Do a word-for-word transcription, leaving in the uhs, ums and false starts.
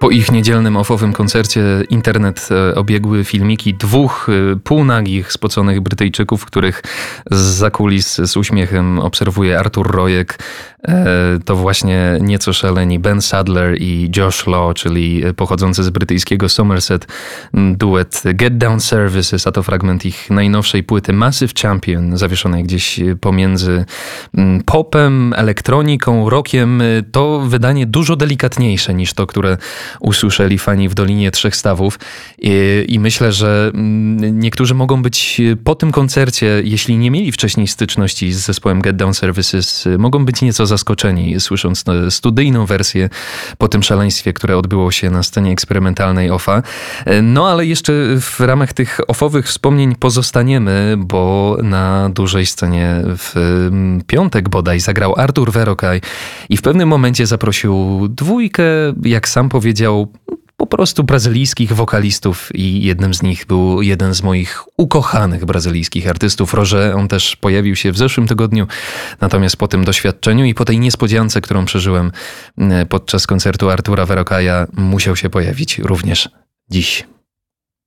Po ich niedzielnym offowym koncercie internet obiegły filmiki dwóch półnagich, spoconych Brytyjczyków, których zza kulis z uśmiechem obserwuje Artur Rojek. To właśnie nieco szaleni Ben Sadler i Josh Law, czyli pochodzący z brytyjskiego Somerset, duet Get Down Services, a to fragment ich najnowszej płyty Massive Champion, zawieszonej gdzieś pomiędzy popem, elektroniką, rockiem. To wydanie dużo delikatniejsze niż to, które usłyszeli fani w Dolinie Trzech Stawów. I, i myślę, że niektórzy mogą być po tym koncercie, jeśli nie mieli wcześniej styczności z zespołem Get Down Services, mogą być nieco zaskoczeni, słysząc studyjną wersję po tym szaleństwie, które odbyło się na scenie eksperymentalnej offa. No ale jeszcze w ramach tych offowych wspomnień pozostaniemy, bo na dużej scenie w piątek bodaj zagrał Artur Verocaj i w pewnym momencie zaprosił dwójkę, jak sam powiedział, po prostu brazylijskich wokalistów i jednym z nich był jeden z moich ukochanych brazylijskich artystów, Roger. On też pojawił się w zeszłym tygodniu, natomiast po tym doświadczeniu i po tej niespodziance, którą przeżyłem podczas koncertu Artura Verocaja, musiał się pojawić również dziś.